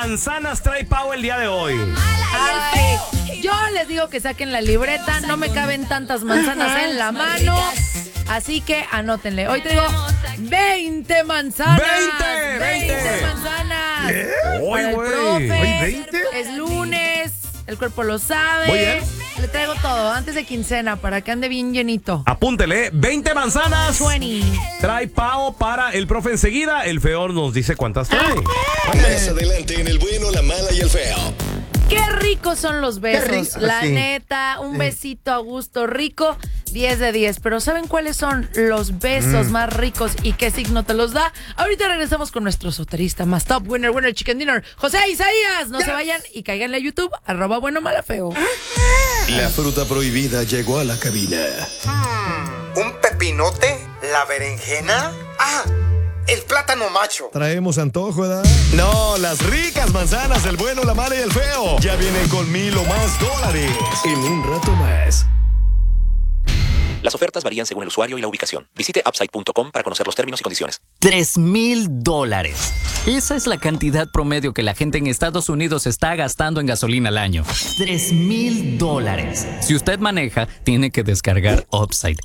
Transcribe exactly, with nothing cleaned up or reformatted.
manzanas trae Pau el día de hoy? Ay, yo les digo que saquen la libreta, no me caben tantas manzanas en la mano, así que anótenle. Hoy traigo veinte manzanas. ¡veinte! ¡veinte! manzanas. ¿Qué? Para el ¡Uy, güey! profe. ¿Ay, veinte? Es lunes, el cuerpo lo sabe. Muy bien. Le traigo todo antes de quincena para que ande bien llenito. Apúntele, veinte manzanas. veinte. Trae Pau para el profe enseguida. El feor nos dice cuántas trae. Más adelante en el bueno, la mala y el feo. Qué ricos son los besos, rico, la sí. neta, un besito a gusto rico, diez de diez. Pero ¿saben cuáles son los besos Mm. más ricos y qué signo te los da? Ahorita regresamos con nuestro soterista más top winner, winner, chicken dinner, José Isaías. No se vayan y cáiganle a YouTube, arroba bueno, mala, feo. La fruta prohibida llegó a la cabina. ¿Un pepinote? ¿La berenjena? ¡Ah! El plátano macho. Traemos antojo, ¿verdad? No, las ricas manzanas, el bueno, la mala y el feo. Ya vienen con mil o más dólares. En un rato más. Las ofertas varían según el usuario y la ubicación. Visite upside punto com para conocer los términos y condiciones. Tres mil dólares. Esa es la cantidad promedio que la gente en Estados Unidos está gastando en gasolina al año. Tres mil dólares. Si usted maneja, tiene que descargar Upside.